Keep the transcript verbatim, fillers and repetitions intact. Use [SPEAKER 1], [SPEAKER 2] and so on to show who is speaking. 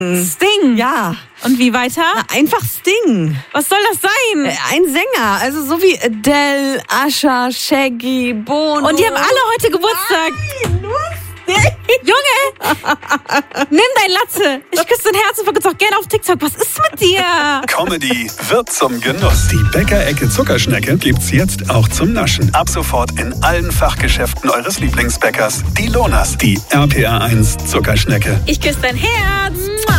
[SPEAKER 1] Sting?
[SPEAKER 2] Ja.
[SPEAKER 1] Und wie weiter?
[SPEAKER 2] Na, einfach Sting.
[SPEAKER 1] Was soll das sein?
[SPEAKER 2] Äh, ein Sänger, also so wie Adele, Usher, Shaggy, Bono.
[SPEAKER 1] Und die haben alle heute Geburtstag.
[SPEAKER 2] Nein, nur Sting.
[SPEAKER 1] Junge, nimm dein Latze. Ich küsse dein Herz und vergiss auch gerne auf TikTok. Was ist mit dir?
[SPEAKER 3] Comedy wird zum Genuss. Die Bäckerecke Zuckerschnecke gibt's jetzt auch zum Naschen. Ab sofort in allen Fachgeschäften eures Lieblingsbäckers. Die Lonas, die R P R eins Zuckerschnecke.
[SPEAKER 1] Ich küsse dein Herz.